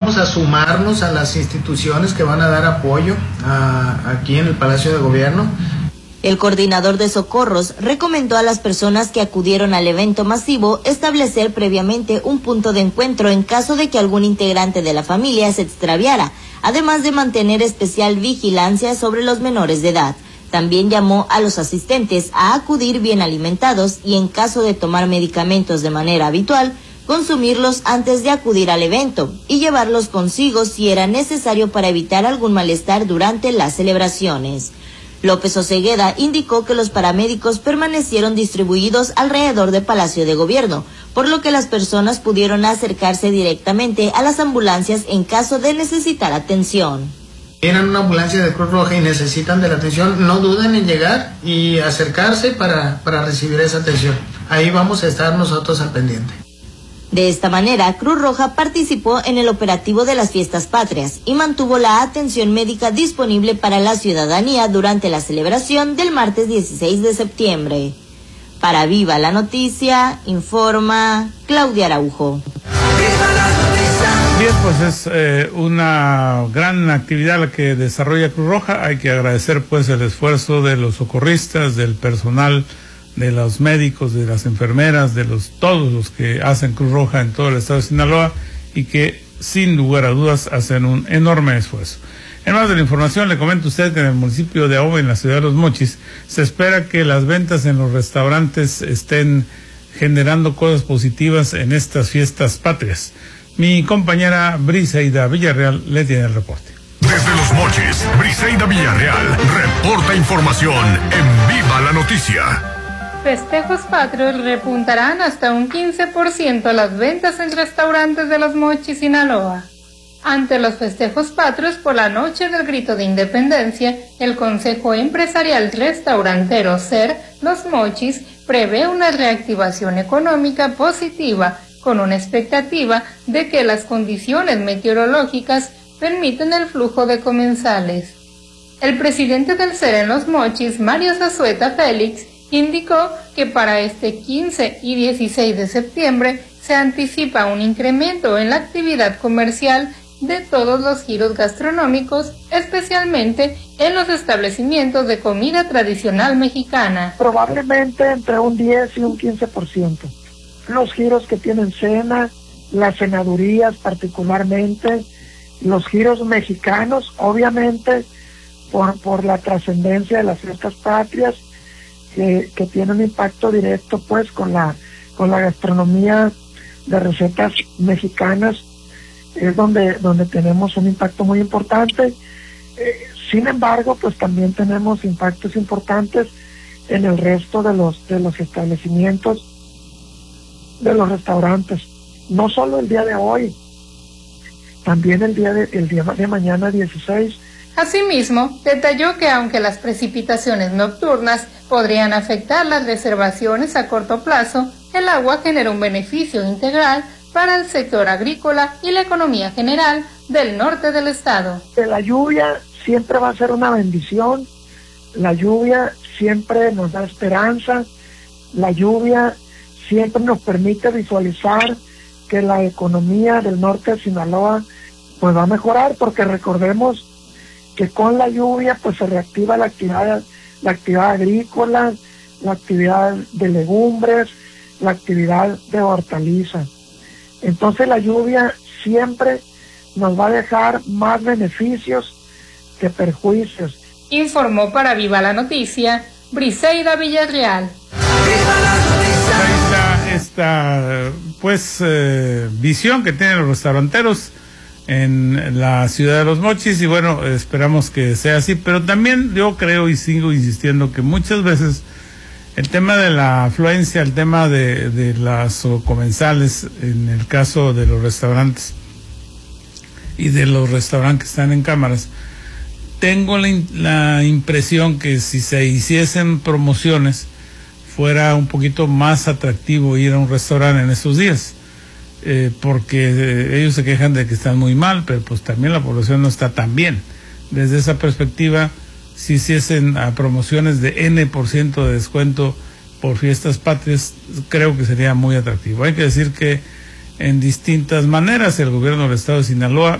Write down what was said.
Vamos a sumarnos a las instituciones que van a dar apoyo aquí en el Palacio de Gobierno. El coordinador de socorros recomendó a las personas que acudieron al evento masivo establecer previamente un punto de encuentro en caso de que algún integrante de la familia se extraviara, además de mantener especial vigilancia sobre los menores de edad. También llamó a los asistentes a acudir bien alimentados y en caso de tomar medicamentos de manera habitual, consumirlos antes de acudir al evento y llevarlos consigo si era necesario para evitar algún malestar durante las celebraciones. López Osegueda indicó que los paramédicos permanecieron distribuidos alrededor del Palacio de Gobierno, por lo que las personas pudieron acercarse directamente a las ambulancias en caso de necesitar atención. Tienen una ambulancia de Cruz Roja y necesitan de la atención, no duden en llegar y acercarse para recibir esa atención. Ahí vamos a estar nosotros al pendiente. De esta manera, Cruz Roja participó en el operativo de las Fiestas Patrias y mantuvo la atención médica disponible para la ciudadanía durante la celebración del martes 16 de septiembre. Para Viva la Noticia, informa Claudia Araujo. Bien, pues es una gran actividad la que desarrolla Cruz Roja. Hay que agradecer pues el esfuerzo de los socorristas, del personal, de los médicos, de las enfermeras, de todos los que hacen Cruz Roja en todo el estado de Sinaloa y que sin lugar a dudas hacen un enorme esfuerzo. En más de la información, le comento a usted que en el municipio de Ahome, en la ciudad de Los Mochis, se espera que las ventas en los restaurantes estén generando cosas positivas en estas fiestas patrias. Mi compañera Briseida Villarreal le tiene el reporte. Desde Los Mochis, Briseida Villarreal reporta información en Viva la Noticia. Festejos patrios repuntarán hasta un 15% las ventas en restaurantes de Los Mochis, Sinaloa. Ante los festejos patrios por la noche del Grito de Independencia, el Consejo Empresarial Restaurantero SER Los Mochis prevé una reactivación económica positiva con una expectativa de que las condiciones meteorológicas permiten el flujo de comensales. El presidente del SER en Los Mochis, Mario Zazueta Félix, indicó que para este 15 y 16 de septiembre se anticipa un incremento en la actividad comercial de todos los giros gastronómicos, especialmente en los establecimientos de comida tradicional mexicana. Probablemente entre un 10 y un 15%. Los giros que tienen cena, las cenadurías particularmente, los giros mexicanos, obviamente por la trascendencia de las fiestas patrias, que tiene un impacto directo pues con la gastronomía de recetas mexicanas, es donde tenemos un impacto muy importante. Sin embargo, pues también tenemos impactos importantes en el resto de los establecimientos, de los restaurantes. No solo el día de hoy, también el día de mañana 16. Asimismo, detalló que aunque las precipitaciones nocturnas podrían afectar las reservaciones a corto plazo, el agua genera un beneficio integral para el sector agrícola y la economía general del norte del estado. La lluvia siempre va a ser una bendición, la lluvia siempre nos da esperanza, la lluvia siempre nos permite visualizar que la economía del norte de Sinaloa pues va a mejorar, porque recordemos que con la lluvia pues se reactiva la actividad agrícola, la actividad de legumbres, la actividad de hortalizas. Entonces la lluvia siempre nos va a dejar más beneficios que perjuicios. Informó para Viva la Noticia, Briseida Villarreal. Ahí está esta visión que tienen los restauranteros en la ciudad de Los Mochis, y bueno, esperamos que sea así, pero también yo creo y sigo insistiendo que muchas veces el tema de la afluencia, el tema de las comensales, en el caso de los restaurantes y de los restaurantes que están en cámaras, tengo la impresión que si se hiciesen promociones fuera un poquito más atractivo ir a un restaurante en estos días. Porque ellos se quejan de que están muy mal, pero pues también la población no está tan bien. Desde esa perspectiva, si hiciesen promociones de N% de descuento por fiestas patrias, creo que sería muy atractivo. Hay que decir que en distintas maneras el gobierno del estado de Sinaloa